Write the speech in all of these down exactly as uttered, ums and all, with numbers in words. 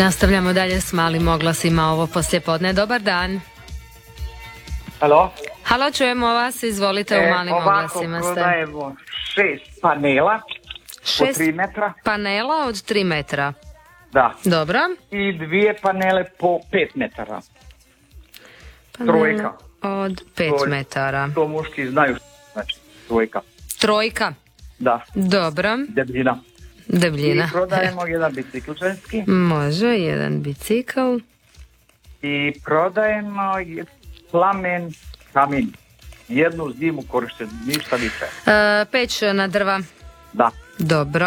Nastavljamo dalje s malim oglasima ovo poslijepodne. Dobar dan. Halo? Halo, čujemo vas, izvolite, e, u malim ovako, oglasima ste. Ovako prodajemo šest panela šest od tri metra. Panela od tri metra. Da. Dobro. I dvije panele po pet metara. Panela Trojka. od pet to, metara. To muški znaju, znači trojka. Trojka. Da. Dobro. Debljina. Debljina. I prodajemo jedan bicikl ženski. Može, jedan bicikl. I prodajemo plamen kamin. Jednu zimu korišten, ništa više. E, peć na drva. Da. Dobro.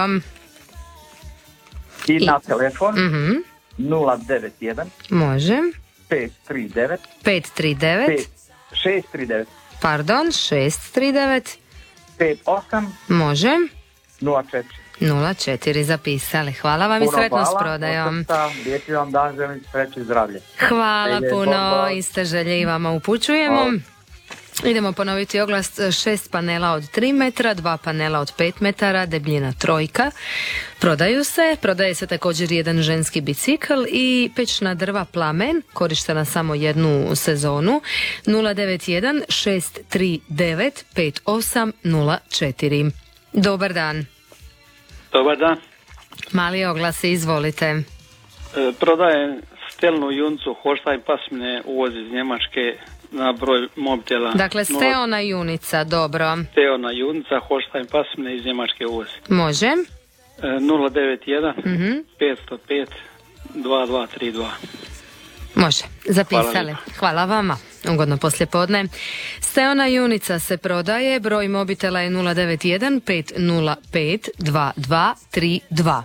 I, I... na telefon uh-huh. nula devet jedan Može. pet tri devet pet tri devet šest tri devet Pardon, šest tri devet pet osam Može. nula četiri nula četiri zapisali. Hvala vam. Puno i sretno s prodajom. Lijepi vam dan, želim sreću i zdravlje. Hvala Ejde, puno, bomba. Iste želje i vama upućujemo. Hvala. Idemo ponoviti oglas. Šest panela od tri metra, dva panela od pet metara, debljina trojka. Prodaju se. Prodaje se također jedan ženski bicikl i pečna drva plamen, korištena samo jednu sezonu. nula devet jedan šest tri devet pet osam nula četiri. Dobar dan. Dobar dan. Mali oglas, izvolite. E, prodajem stelnu juncu Holstein pasmine, uvoz iz Njemačke, na broj mobitela. Dakle, steona junica, dobro. Steona junica Holstein pasmine iz Njemačke uvoz. Može. E, nula devet jedan uh-huh. pet nula pet dva dva tri dva. Može, zapisali. Hvala, Hvala vama. Ugodno poslijepodne. Steona junica se prodaje, broj mobitela je nula devet jedan pet nula pet dva dva tri dva.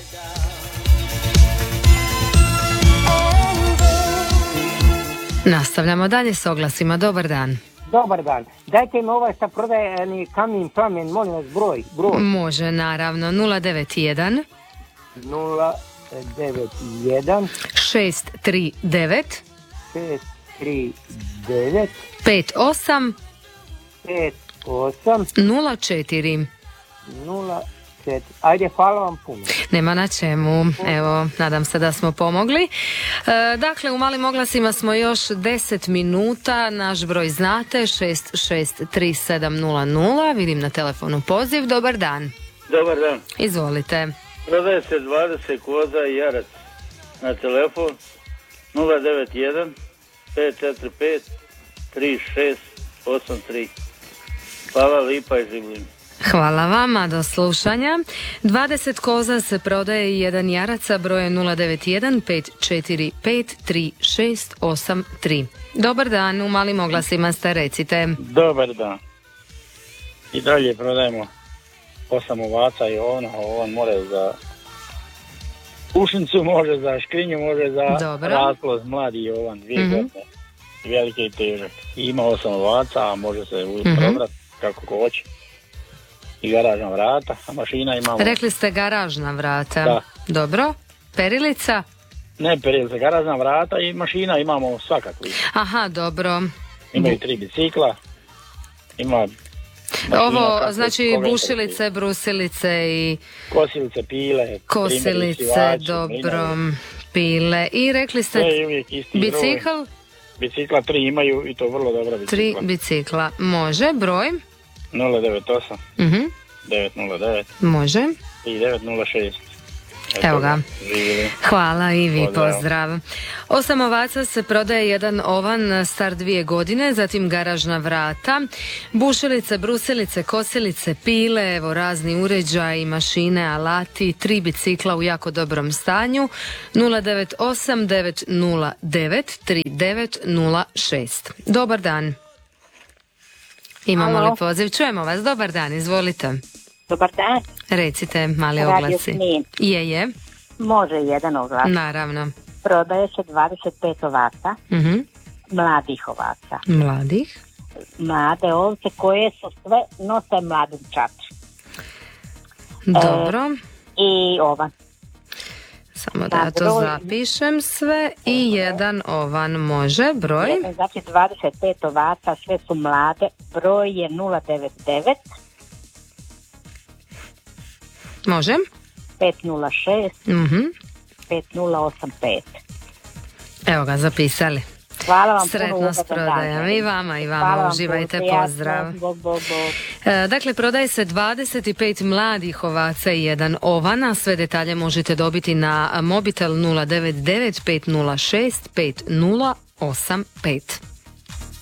Nastavljamo dalje s oglasima. Dobar dan. Dobar dan. Dajte mi ovaj šta prodaje ni kamin plamen, molim vas, broj, broj. Može, naravno. nula devet jedan nula devet jedan šest tri devet šest tri devet pet osam pet osam nula četiri nula četiri. Ajde, hvala vam puno. Nema na čemu. Evo, nadam se da smo pomogli. E, dakle, u malim oglasima smo još deset minuta. Naš broj znate, šest šest tri sedam nula nula. Vidim na telefonu poziv. Dobar dan. Dobar dan. Izvolite. Prodaje se dvadeset koza i jarac na telefon nula devet jedan pet četiri pet tri šest osam tri. Hvala lipa i živim. Hvala vama, do slušanja. dvadeset koza se prodaje i jedan jaraca, broje nula devet jedan pet četiri pet tri šest osam tri. Dobar dan, u malim oglasima ste, recite. Dobar dan. I dalje prodajemo osam ovaca i ovna, ovan more za pušnicu, može za škrinju, može za rasplod, mladi i ovan, dvije mm-hmm. godine, velike i težak. I ima osam ovaca, a može se mm-hmm. probrat kako ko hoće. I garažna vrata, a mašina imamo... Rekli ste garažna vrata. Da. Dobro. Perilica? Ne perilica, garažna vrata i mašina imamo svakako. Aha, dobro. Imaju tri bicikla, ima... Ovo, znači bušilice, brusilice i... Kosilice, pile... Kosilice, primjeri, dobro, pile. I rekli ste... Bicikl? Broj. Bicikla tri imaju i to vrlo dobra bicikla. Tri bicikla. Može, broj? nula devet osam uh-huh. devet nula devet Može. I devet nula šest. Evo ga. Živjeli. Hvala i vi, pozdrav. pozdrav. Osam ovaca se prodaje jedan ovan star dvije godine, zatim garažna vrata, bušilice, brusilice, kosilice, pile, evo razni uređaji, mašine, alati, tri bicikla u jako dobrom stanju. nula devet osam devet nula devet tri devet nula šest. Dobar dan. Imamo Halo. Li poziv? Čujemo vas. Dobar dan, izvolite. Dobar dan. Recite, mali Radio oglasi. Smin. Je, je. Može jedan oglas. Naravno. Prodaje se dvadeset pet ovaca, uh-huh. mladih ovaca. Mladih? Mlade ovce koje su sve nose mladunčači. Dobro. E, I ovan. Samo da ja to broj... zapišem sve i jedan ovan može, broj? Jedan, znači dvadeset pet ovaca, sve su mlade, broj je nula devet devet Može? pet nula šest Mhm. pet nula osam pet. Evo ga, zapisali. Hvala vam Sretno puno. s prodajom. I vama, i vama. Hvala Uživajte, puno, pozdrav. Bog, bog, bog. E, dakle, prodaje se dvadeset pet mladih ovaca i jedan ovan, a sve detalje možete dobiti na mobitel nula devet devet pet nula šest pet nula osam pet.